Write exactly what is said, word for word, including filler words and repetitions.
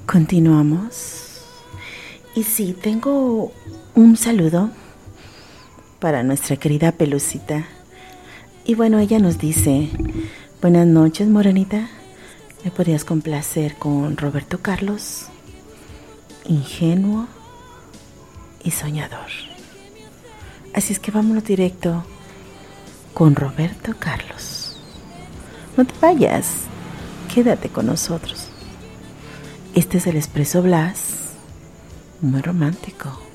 Continuamos. Y sí, tengo un saludo para nuestra querida Pelucita. Y bueno, ella nos dice: buenas noches, Morenita. ¿Me podrías complacer con Roberto Carlos? Ingenuo y soñador. Así es que vámonos directo con Roberto Carlos. No te vayas, quédate con nosotros. Este es el Expreso Blas, muy romántico.